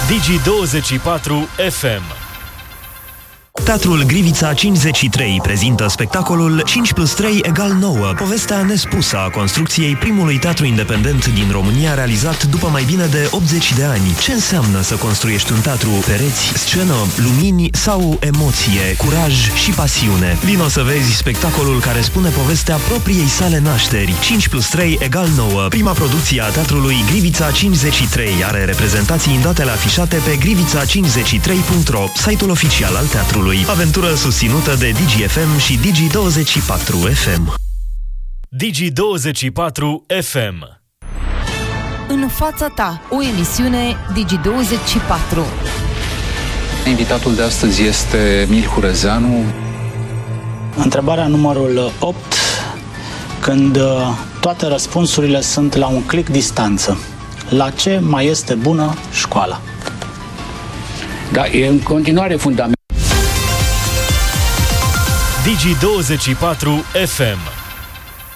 Digi24 FM. Teatrul Grivița 53 prezintă spectacolul 5+3 = 9, povestea nespusă a construcției primului teatru independent din România realizat după mai bine de 80 de ani. Ce înseamnă să construiești un teatru? Pereți, scenă, lumini sau emoție, curaj și pasiune? Vino să vezi spectacolul care spune povestea propriei sale nașteri. 5+3 = 9, prima producție a teatrului Grivița 53, are reprezentații în datele afișate pe grivița53.ro, site-ul oficial al teatrului. Aventură susținută de DigiFM și Digi24 FM. Digi24 FM. În fața ta, o emisiune Digi24. Invitatul de astăzi este Milhu Răzeanu. Întrebarea numărul 8, când toate răspunsurile sunt la un click distanță. La ce mai este bună școala? Da, e în continuare fundamental. Digi24 FM.